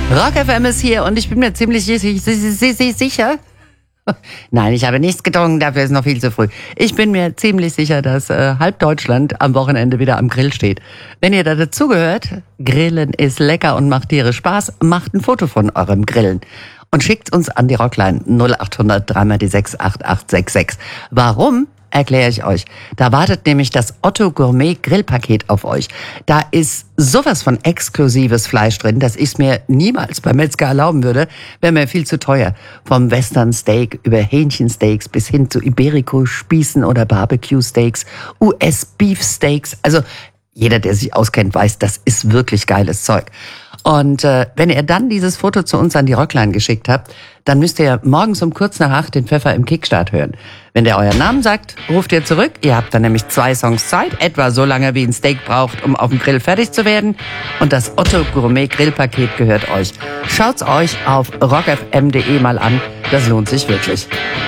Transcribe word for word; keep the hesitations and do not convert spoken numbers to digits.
Rock F M ist hier und ich bin mir ziemlich sicher. Nein, ich habe nichts getrunken, dafür ist noch viel zu früh. Ich bin mir ziemlich sicher, dass äh, halb Deutschland am Wochenende wieder am Grill steht. Wenn ihr da dazugehört, Grillen ist lecker und macht Tiere Spaß, macht ein Foto von eurem Grillen und schickt uns an die Rockline null acht hundert drei mal die sechs acht acht sechs sechs. Warum? Erkläre ich euch. Da wartet nämlich das Otto Gourmet Grillpaket auf euch. Da ist sowas von exklusives Fleisch drin, dass ich es mir niemals beim Metzger erlauben würde. Wäre mir viel zu teuer. Vom Western Steak über Hähnchensteaks bis hin zu Iberico-Spießen oder Barbecue-Steaks, U S-Beef-Steaks. Also jeder, der sich auskennt, weiß, das ist wirklich geiles Zeug. Und äh, wenn ihr dann dieses Foto zu uns an die Rockline geschickt habt, dann müsst ihr morgens um kurz nach acht den Pfeffer im Kickstart hören. Wenn der euren Namen sagt, ruft ihr zurück. Ihr habt dann nämlich zwei Songs Zeit, etwa so lange wie ein Steak braucht, um auf dem Grill fertig zu werden. Und das Otto Gourmet Grillpaket gehört euch. Schaut's euch auf rock f m punkt de mal an. Das lohnt sich wirklich.